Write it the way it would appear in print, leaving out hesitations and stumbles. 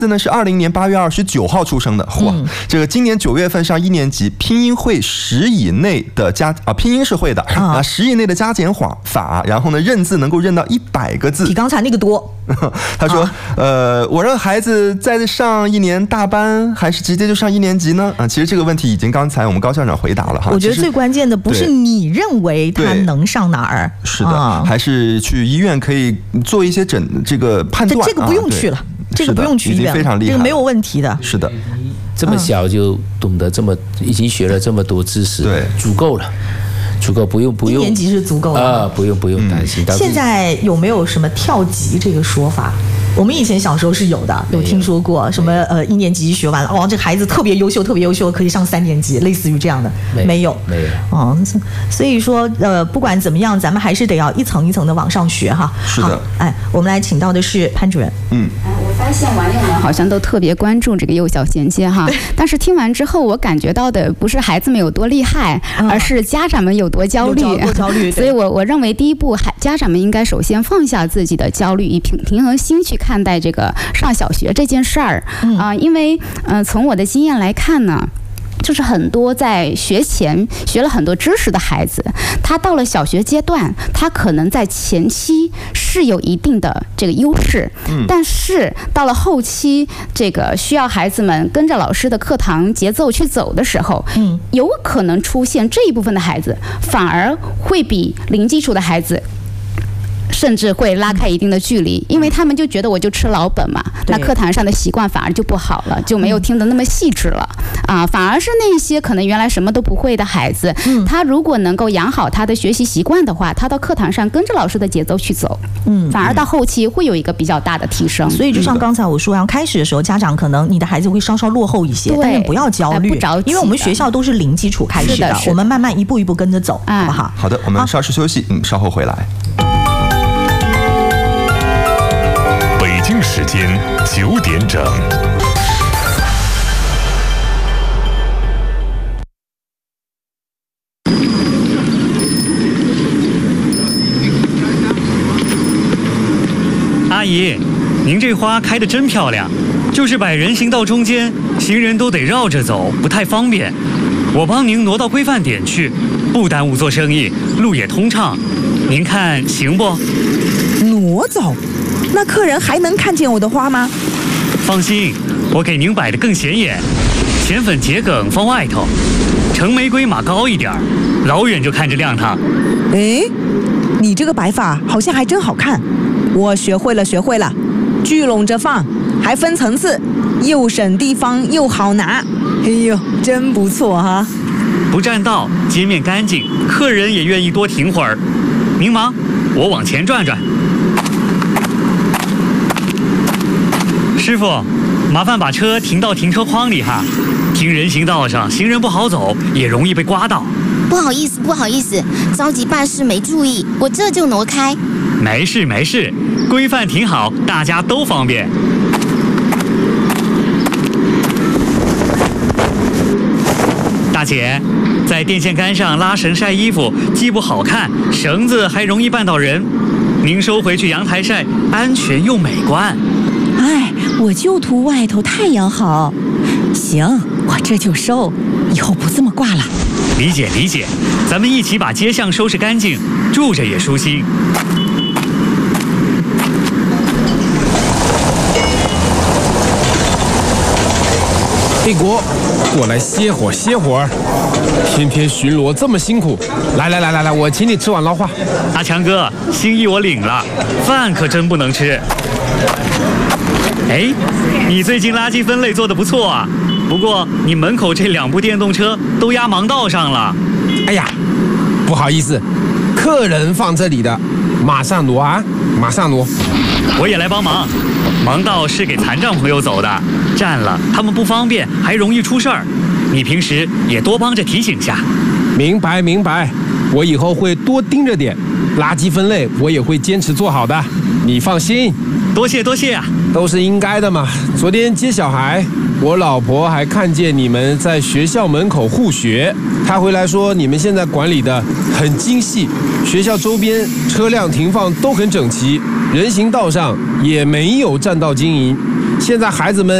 呢是20年8月29号出生的，嚯，这个今年9月份上1年级，拼音会10以内的拼音是会的10以内的加减法，然后呢认字能够认到100个字， 比刚才那个多。 他说，我让孩子再上1年大班，还是直接就上1年级呢？其实这个问题已经刚才我们高校长回答了哈。 我觉得最关键的不是你认为他能上哪儿， 是的，还是去医院可以做一些这个判断。 这个不用去了。这个不用去医院， 非常厉害， 这个没有问题的。 是的， 这么小就懂得已经学了这么多知识， 对， 足够了，足够，不用。 1年级是足够的不用担心。 现在有没有什么跳级这个说法？我们以前小时候是有的，有听说过什么1年级学完了，这孩子特别优秀，可以上3年级，类似于这样的，没有。所以说不管怎么样，咱们还是得要一层一层的往上学哈。 是的。 我们来请到的是潘主任。 我发现网友们好像都特别关注这个幼小衔接哈，但是听完之后，我感觉到的不是孩子们有多厉害，而是家长们有多焦虑。所以我认为第一步，家长们应该首先放下自己的焦虑，以平衡心去看待这个上小学这件事儿因为从我的经验来看呢，就是很多在学前学了很多知识的孩子，他到了小学阶段，他可能在前期是有一定的这个优势，但是到了后期，这个需要孩子们跟着老师的课堂节奏去走的时候，有可能出现这一部分的孩子反而会比零基础的孩子甚至会拉开一定的距离，因为他们就觉得我就吃老本嘛，那课堂上的习惯反而就不好了，就没有听得那么细致了反而是那些可能原来什么都不会的孩子，他如果能够养好他的学习习惯的话，他到课堂上跟着老师的节奏去走，反而到后期会有一个比较大的提升。 所以就像刚才我说，开始的时候家长可能你的孩子会稍稍落后一些，但是不要焦虑， 不着急， 因为我们学校都是零基础开始的，我们慢慢一步一步跟着走，好不好？ 好的，我们稍事休息，稍后回来。 北京时间9点整。 阿姨，您这花开得真漂亮，就是摆人行道中间，行人都得绕着走，不太方便。我帮您挪到规范点去，不耽误做生意，路也通畅。您看行不？ 挪走？那客人还能看见我的花吗？ 放心，我给您摆得更显眼，浅粉桔梗放外头，橙玫瑰码高一点，老远就看着亮堂。 哎，你这个摆法好像还真好看，我学会了，聚拢着放，还分层次，又省地方又好拿。哎呦，真不错哈！ 不占道，街面干净，客人也愿意多停会儿。您忙，我往前转转。师傅，麻烦把车停到停车框里哈。停人行道上，行人不好走，也容易被刮到。 不好意思，着急办事没注意，我这就挪开。 没事，规范停好，大家都方便。大姐，在电线杆上拉绳晒衣服，既不好看，绳子还容易绊到人。您收回去阳台晒，安全又美观。 我就图外头太阳好。行，我这就收，以后不这么挂了。 理解，咱们一起把街巷收拾干净，住着也舒心。 黑国，过来歇会儿。天天巡逻这么辛苦，来，我请你吃碗捞话。 阿强哥，心意我领了，饭可真不能吃。哎，你最近垃圾分类做得不错啊，不过你门口这2部电动车都压盲道上了。 哎呀，不好意思，客人放这里的，马上挪啊，马上挪。 我也来帮忙，盲道是给残障朋友走的，占了他们不方便，还容易出事儿。你平时也多帮着提醒下。 明白，我以后会多盯着点，垃圾分类我也会坚持做好的，你放心。 多谢啊， 都是应该的嘛。昨天接小孩，我老婆还看见你们在学校门口护学，她回来说你们现在管理的很精细，学校周边车辆停放都很整齐，人行道上也没有占道经营， 现在孩子们